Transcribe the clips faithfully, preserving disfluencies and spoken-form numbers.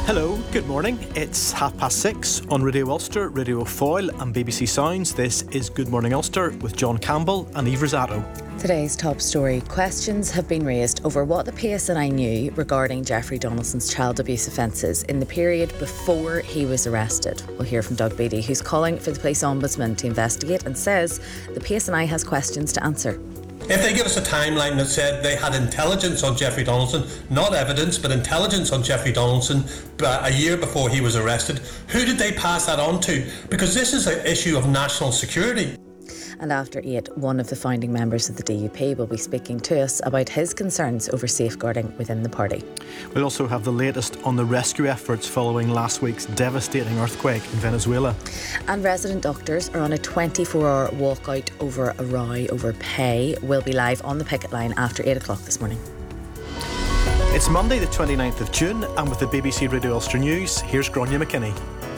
Hello, good morning. It's half past six on Radio Ulster, Radio Foyle and B B C Sounds. This is Good Morning Ulster with John Campbell and Eve Rosado. Today's top story. Questions have been raised over what the P S N I knew regarding Jeffrey Donaldson's child abuse offences in the period before he was arrested. We'll hear from Doug Beattie, who's calling for the police ombudsman to investigate and says the P S N I has questions to answer. If they give us a timeline that said they had intelligence on Jeffrey Donaldson, not evidence, but intelligence on Jeffrey Donaldson a year before he was arrested, who did they pass that on to? Because this is an issue of national security. And after eight, one of the founding members of the D U P will be speaking to us about his concerns over safeguarding within the party. We'll also have the latest on the rescue efforts following last week's devastating earthquake in Venezuela. And resident doctors are on a twenty-four hour walkout over a row over pay. We'll be live on the picket line after eight o'clock this morning. It's Monday the twenty-ninth of June, and with the B B C Radio Ulster News, here's Gráinne McKinney.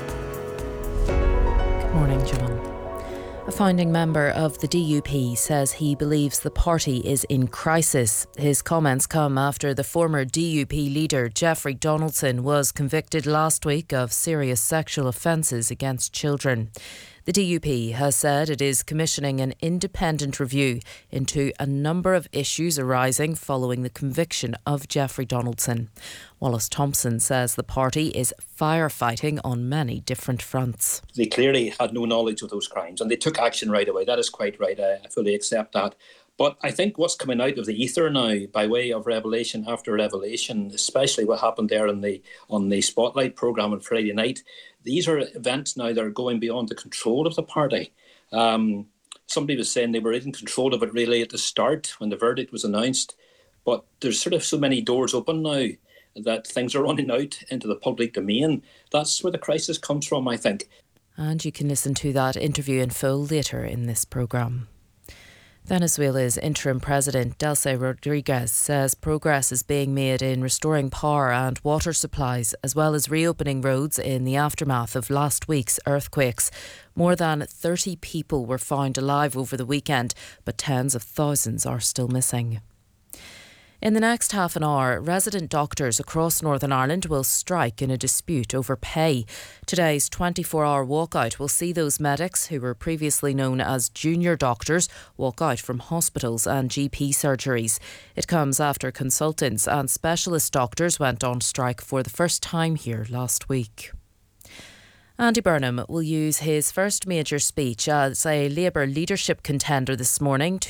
Good morning, John. A founding member of the D U P says he believes the party is in crisis. His comments come after the former D U P leader Jeffrey Donaldson was convicted last week of serious sexual offences against children. The D U P has said it is commissioning an independent review into a number of issues arising following the conviction of Jeffrey Donaldson. Wallace Thompson says the party is firefighting on many different fronts. They clearly had no knowledge of those crimes and they took action right away. That is quite right. I fully accept that. But I think what's coming out of the ether now, by way of revelation after revelation, especially what happened there on the on the Spotlight programme on Friday night, these are events now that are going beyond the control of the party. Um, somebody was saying they were in control of it really at the start when the verdict was announced. But there's sort of so many doors open now that things are running out into the public domain. That's where the crisis comes from, I think. And you can listen to that interview in full later in this programme. Venezuela's interim president, Delcy Rodriguez, says progress is being made in restoring power and water supplies, as well as reopening roads in the aftermath of last week's earthquakes. More than thirty people were found alive over the weekend, but tens of thousands are still missing. In the next half an hour, resident doctors across Northern Ireland will strike in a dispute over pay. Today's twenty-four hour walkout will see those medics who were previously known as junior doctors walk out from hospitals and G P surgeries. It comes after consultants and specialist doctors went on strike for the first time here last week. Andy Burnham will use his first major speech as a Labour leadership contender this morning to